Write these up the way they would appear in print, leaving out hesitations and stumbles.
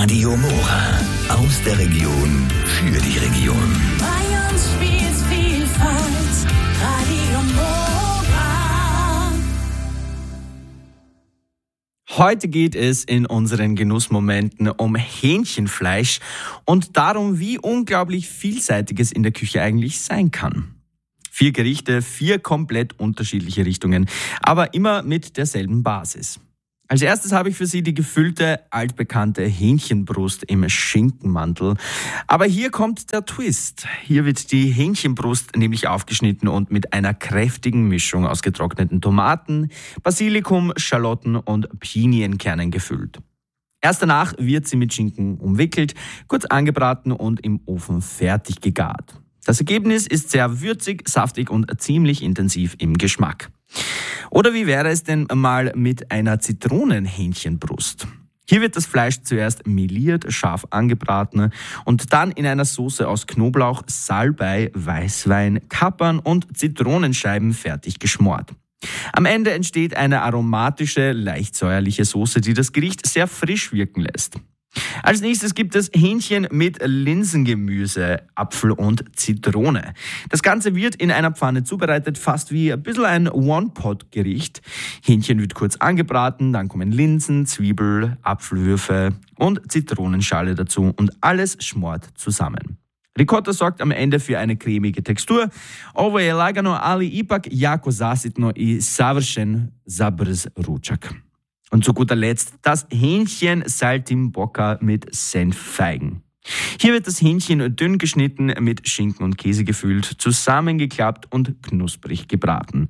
Radio Mora. Aus der Region für die Region. Bei uns spielt's Vielfalt. Radio Mora. Heute geht es in unseren Genussmomenten um Hähnchenfleisch und darum, wie unglaublich vielseitig es in der Küche eigentlich sein kann. 4 Gerichte, 4 komplett unterschiedliche Richtungen, aber immer mit derselben Basis. Als erstes habe ich für Sie die gefüllte, altbekannte Hähnchenbrust im Schinkenmantel. Aber hier kommt der Twist. Hier wird die Hähnchenbrust nämlich aufgeschnitten und mit einer kräftigen Mischung aus getrockneten Tomaten, Basilikum, Schalotten und Pinienkernen gefüllt. Erst danach wird sie mit Schinken umwickelt, kurz angebraten und im Ofen fertig gegart. Das Ergebnis ist sehr würzig, saftig und ziemlich intensiv im Geschmack. Oder wie wäre es denn mal mit einer Zitronenhähnchenbrust? Hier wird das Fleisch zuerst meliert, scharf angebraten und dann in einer Soße aus Knoblauch, Salbei, Weißwein, Kapern und Zitronenscheiben fertig geschmort. Am Ende entsteht eine aromatische, leicht säuerliche Soße, die das Gericht sehr frisch wirken lässt. Als nächstes gibt es Hähnchen mit Linsengemüse, Apfel und Zitrone. Das Ganze wird in einer Pfanne zubereitet, fast wie ein bisschen ein One-Pot-Gericht. Hähnchen wird kurz angebraten, dann kommen Linsen, Zwiebel, Apfelwürfe und Zitronenschale dazu und alles schmort zusammen. Ricotta sorgt am Ende für eine cremige Textur. Ovo je lagano, ali ipak jako zasitno I savršen za brz ručak. Und zu guter Letzt das Hähnchen Saltimbocca mit Senffeigen. Hier wird das Hähnchen dünn geschnitten, mit Schinken und Käse gefüllt, zusammengeklappt und knusprig gebraten.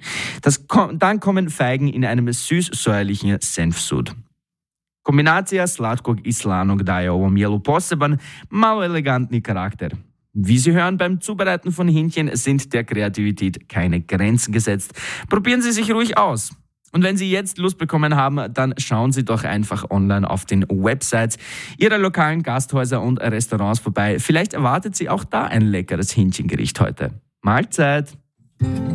Dann kommen Feigen in einem süß-säuerlichen Senfsud. Kombinacija slatkog I slanog daje ovom jelu poseban, malo elegantni karakter. Wie Sie hören, beim Zubereiten von Hähnchen sind der Kreativität keine Grenzen gesetzt. Probieren Sie sich ruhig aus. Und wenn Sie jetzt Lust bekommen haben, dann schauen Sie doch einfach online auf den Websites Ihrer lokalen Gasthäuser und Restaurants vorbei. Vielleicht erwartet Sie auch da ein leckeres Hähnchengericht heute. Mahlzeit!